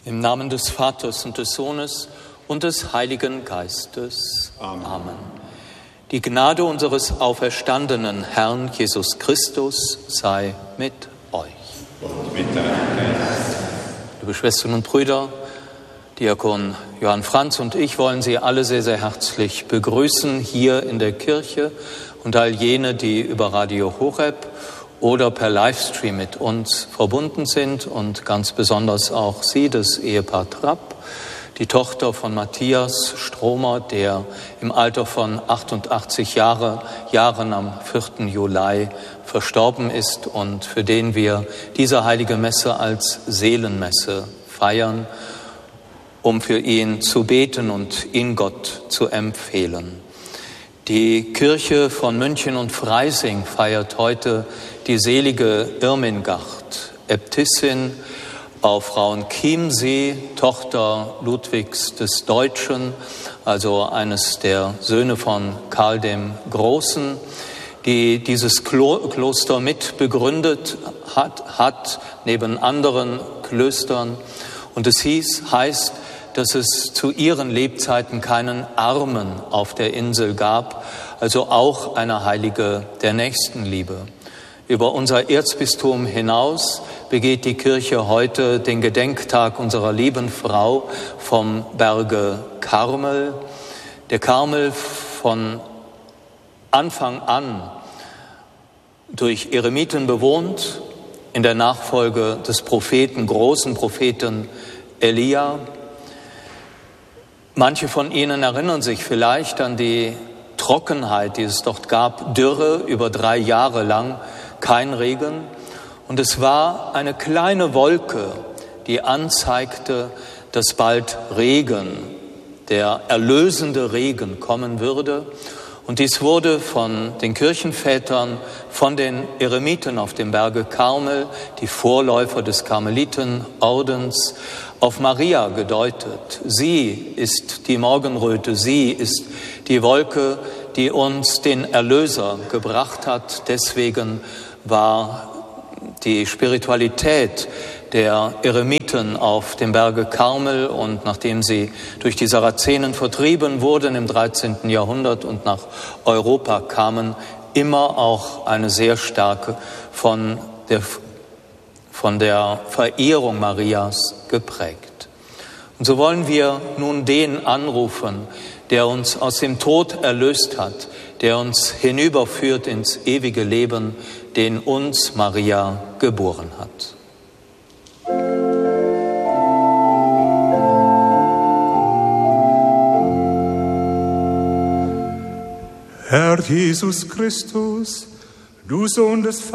Im Namen des Vaters und des Sohnes und des Heiligen Geistes. Amen. Die Gnade unseres auferstandenen Herrn Jesus Christus sei mit euch. Und mit deinem Geist. Liebe Schwestern und Brüder, Diakon Johann Franz und ich wollen Sie alle sehr, sehr herzlich begrüßen hier in der Kirche und all jene, die über Radio Horeb oder per Livestream mit uns verbunden sind und ganz besonders auch Sie, das Ehepaar Trapp, die Tochter von Matthias Stromer, der im Alter von 88 Jahren am 4. Juli verstorben ist und für den wir diese heilige Messe als Seelenmesse feiern, um für ihn zu beten und ihn Gott zu empfehlen. Die Kirche von München und Freising feiert heute die selige Irmingard, Äbtissin auf Frauenchiemsee, Tochter Ludwigs des Deutschen, also eines der Söhne von Karl dem Großen, die dieses Kloster mit begründet hat neben anderen Klöstern. Und es heißt, dass es zu ihren Lebzeiten keinen Armen auf der Insel gab, also auch eine Heilige der Nächstenliebe. Über unser Erzbistum hinaus begeht die Kirche heute den Gedenktag unserer lieben Frau vom Berge Karmel. Der Karmel von Anfang an durch Eremiten bewohnt, in der Nachfolge des großen Propheten Elia. Manche von Ihnen erinnern sich vielleicht an die Trockenheit, die es dort gab, Dürre über 3 Jahre lang, kein Regen. Und es war eine kleine Wolke, die anzeigte, dass bald Regen, der erlösende Regen kommen würde. Und dies wurde von den Kirchenvätern, von den Eremiten auf dem Berge Karmel, die Vorläufer des Karmelitenordens, auf Maria gedeutet. Sie ist die Morgenröte, sie ist die Wolke, die uns den Erlöser gebracht hat. Deswegen war die Spiritualität der Eremiten auf dem Berge Karmel und nachdem sie durch die Sarazenen vertrieben wurden im 13. Jahrhundert und nach Europa kamen, immer auch eine sehr starke von der Verehrung Marias geprägt. Und so wollen wir nun den anrufen, der uns aus dem Tod erlöst hat, der uns hinüberführt ins ewige Leben, den uns Maria geboren hat. Herr Jesus Christus, du Sohn des